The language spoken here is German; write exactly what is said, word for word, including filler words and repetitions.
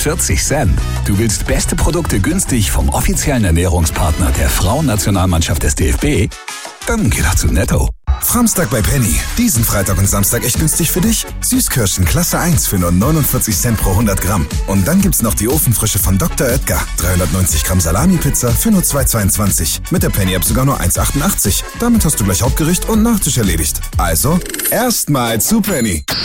vierzig Cent. Du willst beste Produkte günstig vom offiziellen Ernährungspartner der Frauennationalmannschaft des D F B? Dann geh doch zu Netto. Samstag bei Penny. Diesen Freitag und Samstag echt günstig für dich. Süßkirschen Klasse eins für nur neunundvierzig Cent pro hundert Gramm. Und dann gibt's noch die Ofenfrische von Doktor Oetker. dreihundertneunzig Gramm Salami-Pizza für nur zwei zweiundzwanzig. Mit der Penny-App sogar nur eins achtundachtzig. Damit hast du gleich Hauptgericht und Nachtisch erledigt. Also, erstmal zu Penny.